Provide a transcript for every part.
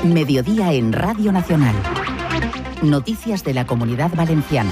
Mediodía en Radio Nacional. Noticias de la Comunidad Valenciana.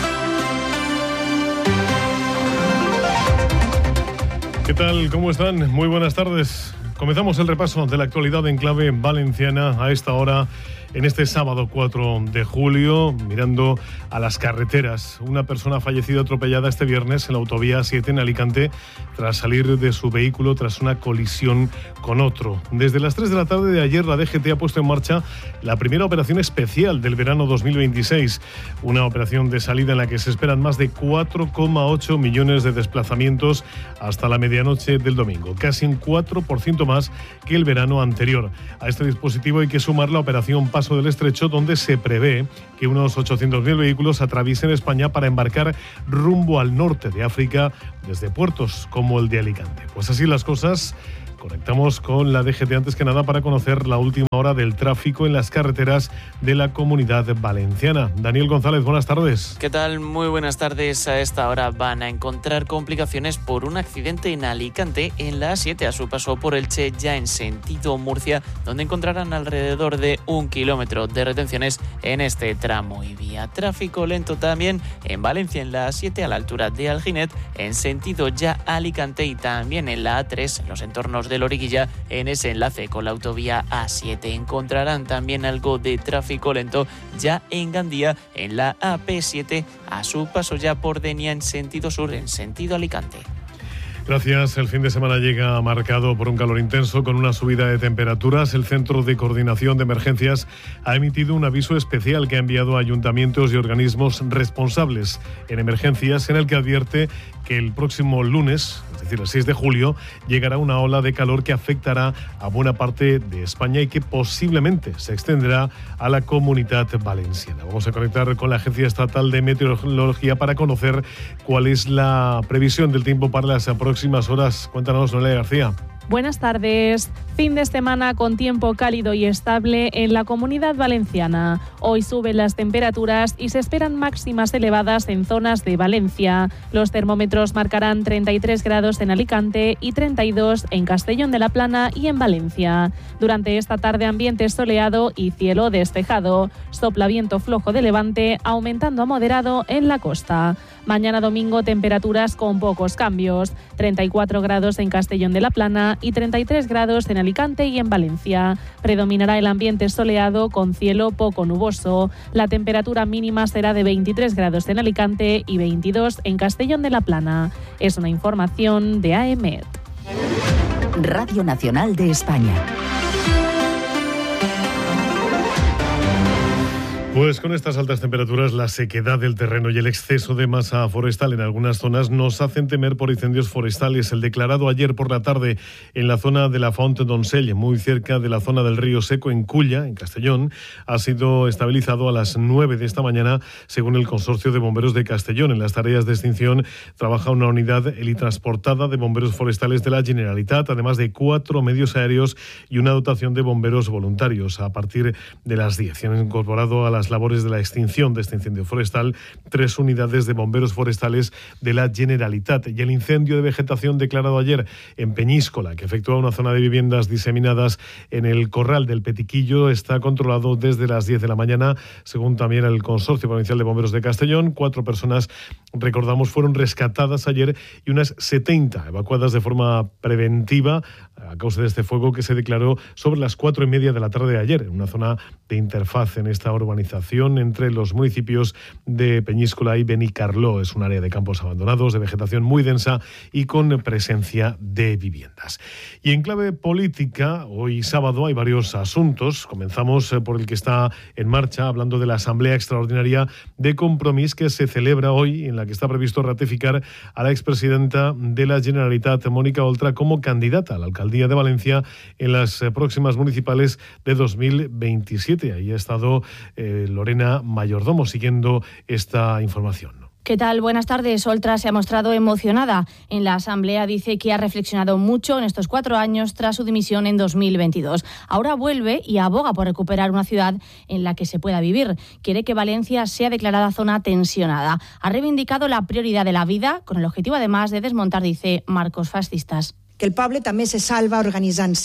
¿Qué tal? ¿Cómo están? Muy buenas tardes. Comenzamos el repaso de la actualidad en clave valenciana a esta hora, en este sábado 4 de julio, mirando a las carreteras. Una persona ha fallecido atropellada este viernes en la autovía 7 en Alicante tras salir de su vehículo tras una colisión con otro. Desde las 3 de la tarde de ayer, la DGT ha puesto en marcha la primera operación especial del verano 2026. Una operación de salida en la que se esperan más de 4,8 millones de desplazamientos hasta la medianoche del domingo, casi un 4% más que el verano anterior. A este dispositivo hay que sumar la operación Paso del Estrecho, donde se prevé que unos 800.000 vehículos atraviesen España para embarcar rumbo al norte de África desde puertos como el de Alicante. Pues así las cosas. Conectamos con la DGT antes que nada para conocer la última hora del tráfico en las carreteras de la Comunidad Valenciana. Daniel González, buenas tardes. ¿Qué tal? Muy buenas tardes. A esta hora van a encontrar complicaciones por un accidente en Alicante en la A7 a su paso por Elche, ya en sentido Murcia, donde encontrarán alrededor de 1 kilómetro de retenciones en este tramo. Y vía tráfico lento también en Valencia en la A7 a la altura de Alginet, en sentido ya Alicante, y también en la A3 en los entornos de Loriguilla, en ese enlace con la autovía A7. Encontrarán también algo de tráfico lento ya en Gandía en la AP7 a su paso ya por Denia en sentido sur, en sentido Alicante. Gracias. El fin de semana llega marcado por un calor intenso con una subida de temperaturas. El Centro de Coordinación de Emergencias ha emitido un aviso especial que ha enviado a ayuntamientos y organismos responsables en emergencias, en el que advierte que el próximo lunes, es decir, el 6 de julio, llegará una ola de calor que afectará a buena parte de España y que posiblemente se extenderá a la Comunidad Valenciana. Vamos a conectar con la Agencia Estatal de Meteorología para conocer cuál es la previsión del tiempo para las próximas horas. Cuéntanos, Noelia García. Buenas tardes. Fin de semana con tiempo cálido y estable en la Comunidad Valenciana. Hoy suben las temperaturas y se esperan máximas elevadas en zonas de Valencia. Los termómetros marcarán 33 grados en Alicante y 32 en Castellón de la Plana y en Valencia. Durante esta tarde, ambiente soleado y cielo despejado. Sopla viento flojo de levante, aumentando a moderado en la costa. Mañana domingo, temperaturas con pocos cambios. 34 grados en Castellón de la Plana y 33 grados en Alicante y en Valencia. Predominará el ambiente soleado con cielo poco nuboso. La temperatura mínima será de 23 grados en Alicante y 22 en Castellón de la Plana. Es una información de AEMET. Radio Nacional de España. Pues con estas altas temperaturas, la sequedad del terreno y el exceso de masa forestal en algunas zonas nos hacen temer por incendios forestales. El declarado ayer por la tarde en la zona de la Font d'Onsell, muy cerca de la zona del Río Seco, en Culla, en Castellón, ha sido estabilizado a las 9 de esta mañana, según el Consorcio de Bomberos de Castellón. En las tareas de extinción trabaja una unidad helitransportada de bomberos forestales de la Generalitat, además de 4 medios aéreos y una dotación de bomberos voluntarios. A partir de las 10 se han incorporado a las labores de la extinción de este incendio forestal 3 unidades de bomberos forestales de la Generalitat. Y el incendio de vegetación declarado ayer en Peñíscola, que afectó a una zona de viviendas diseminadas en el Corral del Petiquillo, está controlado desde las 10 de la mañana, según también el Consorcio Provincial de Bomberos de Castellón. 4 personas, recordamos, fueron rescatadas ayer y unas 70 evacuadas de forma preventiva a causa de este fuego que se declaró sobre las 4:30 de la tarde de ayer, en una zona de interfaz en esta urbanización entre los municipios de Peñíscola y Benicarló. Es un área de campos abandonados, de vegetación muy densa y con presencia de viviendas. Y en clave política, hoy sábado hay varios asuntos. Comenzamos por el que está en marcha, hablando de la Asamblea Extraordinaria de Compromís que se celebra hoy, en la que está previsto ratificar a la expresidenta de la Generalitat, Mónica Oltra, como candidata a la alcaldía de Valencia en las próximas municipales de 2027. Ahí ha estado Lorena Mayordomo siguiendo esta información. ¿Qué tal? Buenas tardes. Oltra se ha mostrado emocionada. En la Asamblea dice que ha reflexionado mucho en estos 4 años tras su dimisión en 2022. Ahora vuelve y aboga por recuperar una ciudad en la que se pueda vivir. Quiere que Valencia sea declarada zona tensionada. Ha reivindicado la prioridad de la vida, con el objetivo además de desmontar, dice, marcos fascistas. Que el poble també se salva organitzant-se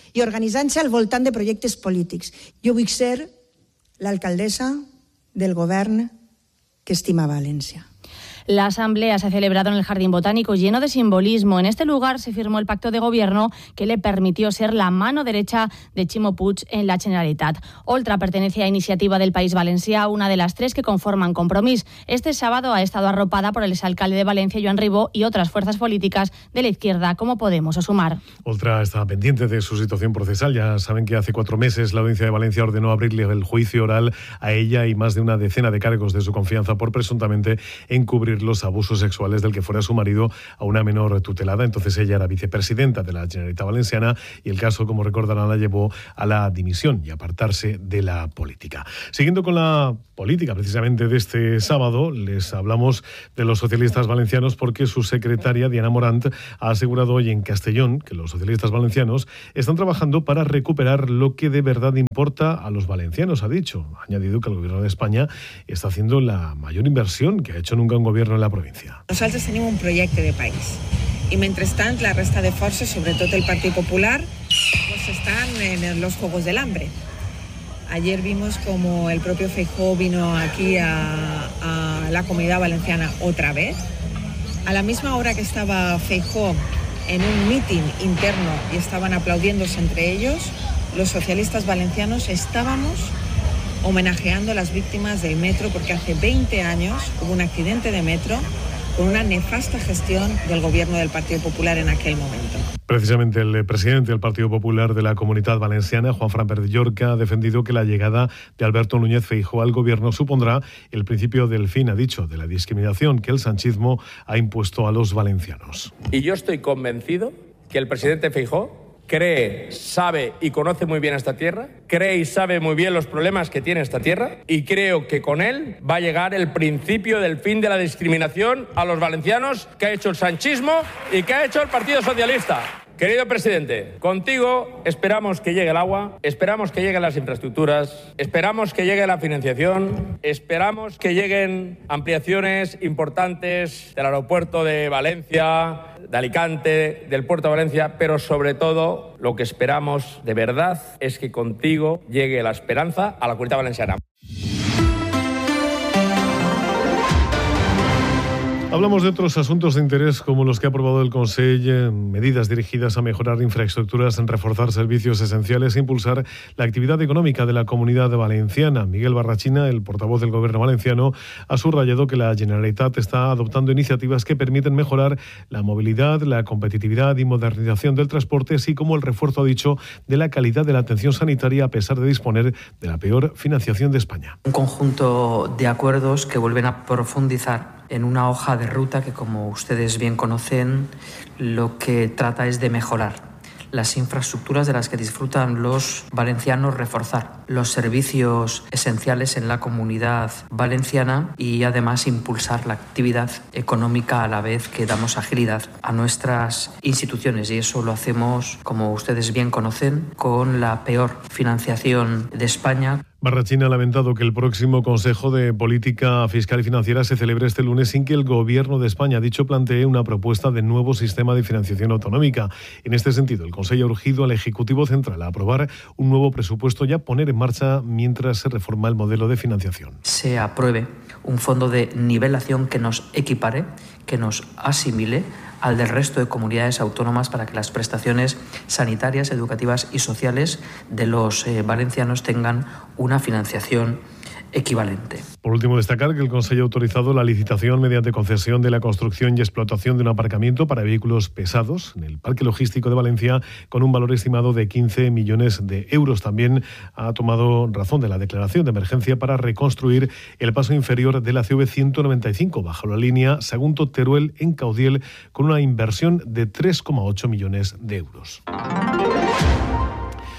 i organitzant-se al voltant de projectes polítics. Jo vull ser l'alcaldessa del govern que estima València. La asamblea se ha celebrado en el Jardín Botánico lleno de simbolismo. En este lugar se firmó el pacto de gobierno que le permitió ser la mano derecha de Ximo Puig en la Generalitat. Oltra pertenece a Iniciativa del País Valencià, una de las tres que conforman Compromís. Este sábado ha estado arropada por el exalcalde de Valencia, Joan Ribó, y otras fuerzas políticas de la izquierda como Podemos o Sumar. Oltra está pendiente de su situación procesal. Ya saben que hace 4 meses la Audiencia de Valencia ordenó abrirle el juicio oral a ella y más de una decena de cargos de su confianza por presuntamente encubrir los abusos sexuales del que fuera su marido a una menor tutelada. Entonces ella era vicepresidenta de la Generalitat Valenciana y el caso, como recordarán, la llevó a la dimisión y apartarse de la política. Siguiendo con la política, precisamente de este sábado, les hablamos de los socialistas valencianos porque su secretaria, Diana Morant, ha asegurado hoy en Castellón que los socialistas valencianos están trabajando para recuperar lo que de verdad importa a los valencianos, ha dicho. Ha añadido que el gobierno de España está haciendo la mayor inversión que ha hecho nunca un gobierno en la provincia. Nosaltres tenim un projecte de país i mentrestant la resta de forces, sobretot el Partit Popular, pues están en los Juegos del Hambre. Ayer vimos como el propio Feijóo vino aquí a la Comunidad Valenciana otra vez. A la misma hora que estaba Feijóo en un mitin interno y estaban aplaudiéndose entre ellos, los socialistas valencianos estábamos homenajeando a las víctimas del metro porque hace 20 años hubo un accidente de metro con una nefasta gestión del gobierno del Partido Popular en aquel momento. Precisamente el presidente del Partido Popular de la Comunitat Valenciana, Juanfran Perdillorca, ha defendido que la llegada de Alberto Núñez Feijóo al gobierno supondrá el principio del fin, ha dicho, de la discriminación que el sanchismo ha impuesto a los valencianos. Y yo estoy convencido que el presidente Feijóo cree, sabe y conoce muy bien esta tierra, cree y sabe muy bien los problemas que tiene esta tierra y creo que con él va a llegar el principio del fin de la discriminación a los valencianos que ha hecho el sanchismo y que ha hecho el Partido Socialista. Querido presidente, contigo esperamos que llegue el agua, esperamos que lleguen las infraestructuras, esperamos que llegue la financiación, esperamos que lleguen ampliaciones importantes del aeropuerto de Valencia, de Alicante, del puerto de Valencia, pero sobre todo lo que esperamos de verdad es que contigo llegue la esperanza a la Comunidad Valenciana. Hablamos de otros asuntos de interés como los que ha aprobado el Consell, medidas dirigidas a mejorar infraestructuras, en reforzar servicios esenciales e impulsar la actividad económica de la Comunidad Valenciana. Miguel Barrachina, el portavoz del Gobierno valenciano, ha subrayado que la Generalitat está adoptando iniciativas que permiten mejorar la movilidad, la competitividad y modernización del transporte, así como el refuerzo, ha dicho, de la calidad de la atención sanitaria a pesar de disponer de la peor financiación de España. Un conjunto de acuerdos que vuelven a profundizar en una hoja de ruta que, como ustedes bien conocen, lo que trata es de mejorar las infraestructuras de las que disfrutan los valencianos, reforzar los servicios esenciales en la Comunidad Valenciana y además impulsar la actividad económica a la vez que damos agilidad a nuestras instituciones. Y eso lo hacemos, como ustedes bien conocen, con la peor financiación de España. Barrachina ha lamentado que el próximo Consejo de Política Fiscal y Financiera se celebre este lunes sin que el Gobierno de España, ha dicho, plantee una propuesta de nuevo sistema de financiación autonómica. En este sentido, el Consejo ha urgido al Ejecutivo Central a aprobar un nuevo presupuesto y a poner en marcha mientras se reforma el modelo de financiación. Se apruebe un fondo de nivelación que nos equipare, que nos asimile al del resto de comunidades autónomas para que las prestaciones sanitarias, educativas y sociales de los valencianos tengan una financiación equivalente. Por último, destacar que el Consejo ha autorizado la licitación mediante concesión de la construcción y explotación de un aparcamiento para vehículos pesados en el Parque Logístico de Valencia con un valor estimado de 15 millones de euros. También ha tomado razón de la declaración de emergencia para reconstruir el paso inferior de la CV 195 bajo la línea Sagunto-Teruel en Caudiel con una inversión de 3,8 millones de euros.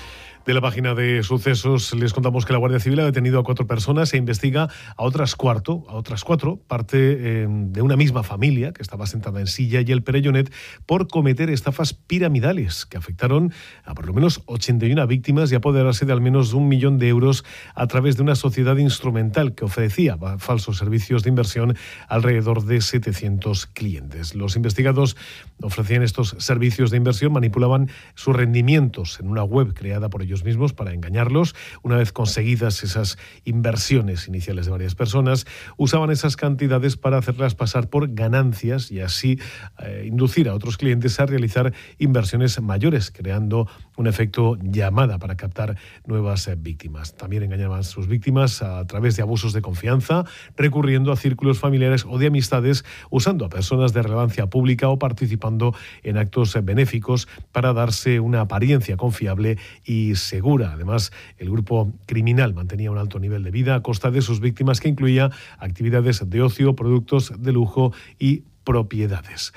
De la página de sucesos les contamos que la Guardia Civil ha detenido a 4 personas e investiga a otras 4, parte de una misma familia que estaba sentada en Silla y el Perellonet, por cometer estafas piramidales que afectaron a por lo menos 81 víctimas y apoderarse de al menos 1 millón de euros a través de una sociedad instrumental que ofrecía falsos servicios de inversión a alrededor de 700 clientes. Los investigados ofrecían estos servicios de inversión, manipulaban sus rendimientos en una web creada por ellos mismos para engañarlos. Una vez conseguidas esas inversiones iniciales de varias personas, usaban esas cantidades para hacerlas pasar por ganancias y así inducir a otros clientes a realizar inversiones mayores, creando un efecto llamada para captar nuevas víctimas. También engañaban a sus víctimas a través de abusos de confianza, recurriendo a círculos familiares o de amistades, usando a personas de relevancia pública o participando en actos benéficos para darse una apariencia confiable y segura. Además, el grupo criminal mantenía un alto nivel de vida a costa de sus víctimas, que incluía actividades de ocio, productos de lujo y propiedades.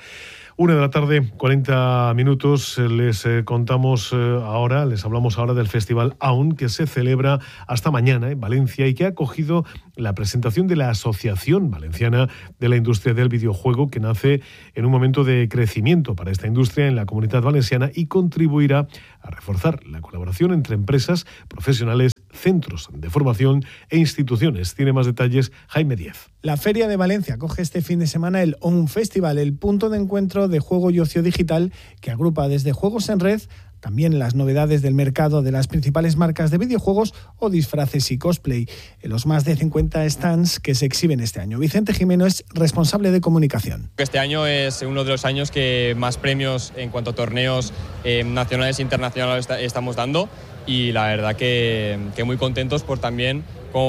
1:40 p.m. Les contamos ahora, les hablamos ahora del Festival Aún, que se celebra hasta mañana en Valencia y que ha acogido la presentación de la Asociación Valenciana de la Industria del Videojuego, que nace en un momento de crecimiento para esta industria en la Comunidad Valenciana y contribuirá a reforzar la colaboración entre empresas, profesionales, centros de formación e instituciones. Tiene más detalles Jaime Díez. La Feria de Valencia acoge este fin de semana el ON Festival, el punto de encuentro de juego y ocio digital que agrupa desde juegos en red, también las novedades del mercado de las principales marcas de videojuegos o disfraces y cosplay, en los más de 50 stands que se exhiben este año. Vicente Jimeno es responsable de comunicación. Este año es uno de los años que más premios en cuanto a torneos nacionales e internacionales estamos dando, y la verdad que muy contentos por también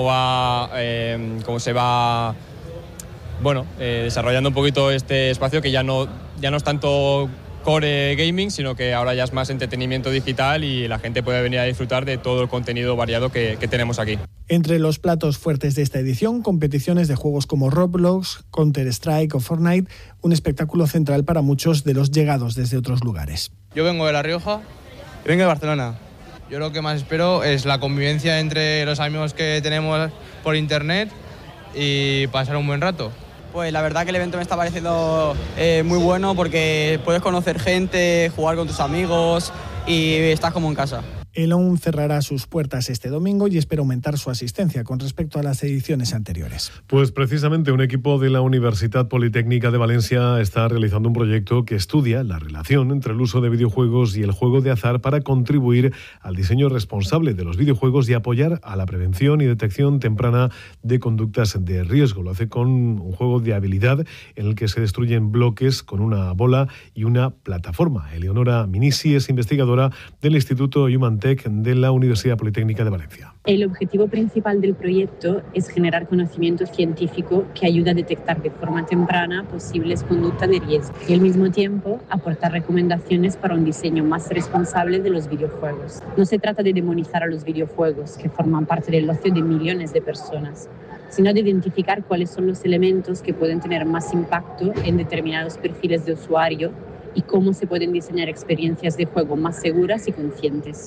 cómo se va desarrollando un poquito este espacio, que ya no es tanto core gaming, sino que ahora ya es más entretenimiento digital y la gente puede venir a disfrutar de todo el contenido variado que tenemos aquí. Entre los platos fuertes de esta edición, competiciones de juegos como Roblox, Counter-Strike o Fortnite, un espectáculo central para muchos de los llegados desde otros lugares. Yo vengo de La Rioja y vengo de Barcelona. Yo lo que más espero es la convivencia entre los amigos que tenemos por internet y pasar un buen rato. Pues la verdad que el evento me está pareciendo muy bueno, porque puedes conocer gente, jugar con tus amigos y estás como en casa. El ON cerrará sus puertas este domingo y espera aumentar su asistencia con respecto a las ediciones anteriores. Pues precisamente un equipo de la Universidad Politécnica de Valencia está realizando un proyecto que estudia la relación entre el uso de videojuegos y el juego de azar para contribuir al diseño responsable de los videojuegos y apoyar a la prevención y detección temprana de conductas de riesgo. Lo hace con un juego de habilidad en el que se destruyen bloques con una bola y una plataforma. Eleonora Minisi es investigadora del Instituto Human de la Universidad Politécnica de Valencia. El objetivo principal del proyecto es generar conocimiento científico que ayuda a detectar de forma temprana posibles conductas de riesgo y al mismo tiempo aportar recomendaciones para un diseño más responsable de los videojuegos. No se trata de demonizar a los videojuegos, que forman parte del ocio de millones de personas, sino de identificar cuáles son los elementos que pueden tener más impacto en determinados perfiles de usuario y cómo se pueden diseñar experiencias de juego más seguras y conscientes.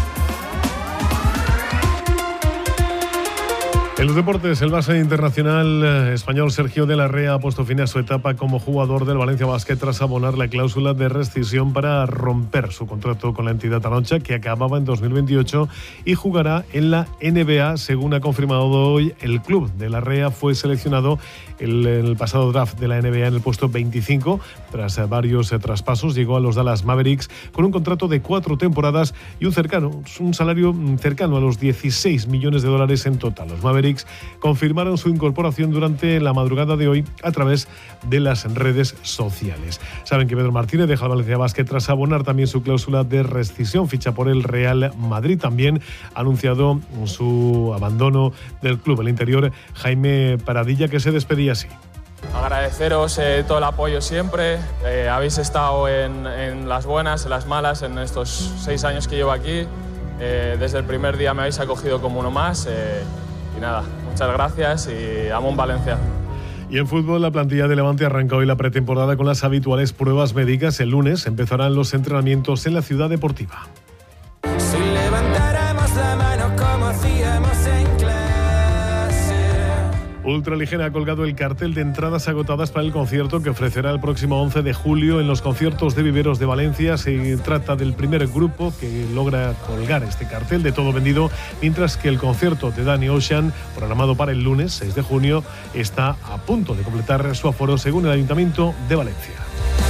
En los deportes, el base internacional español Sergio de la Rea ha puesto fin a su etapa como jugador del Valencia Basket tras abonar la cláusula de rescisión para romper su contrato con la entidad taroncha, que acababa en 2028, y jugará en la NBA, según ha confirmado hoy el club. De la Rea fue seleccionado en el pasado draft de la NBA en el puesto 25. Tras varios traspasos, llegó a los Dallas Mavericks con un contrato de 4 temporadas y un salario cercano a los $16 millones en total. Los Mavericks confirmaron su incorporación durante la madrugada de hoy a través de las redes sociales. Saben que Pedro Martínez deja el Valencia Basket tras abonar también su cláusula de rescisión, ficha por el Real Madrid. También ha anunciado su abandono del club. El interior, Jaime Paradilla, que se despedía así. Agradeceros todo el apoyo siempre. Habéis estado en las buenas, en las malas, en estos 6 años que llevo aquí. Desde el primer día me habéis acogido como uno más. Y nada, muchas gracias y amo Valencia. Y en fútbol, la plantilla de Levante arranca hoy la pretemporada con las habituales pruebas médicas. El lunes empezarán los entrenamientos en la Ciudad Deportiva. Se levantará Ultraligera ha colgado el cartel de entradas agotadas para el concierto que ofrecerá el próximo 11 de julio en los conciertos de Viveros de Valencia. Se trata del primer grupo que logra colgar este cartel de todo vendido, mientras que el concierto de Danny Ocean, programado para el lunes 6 de junio, está a punto de completar su aforo según el Ayuntamiento de Valencia.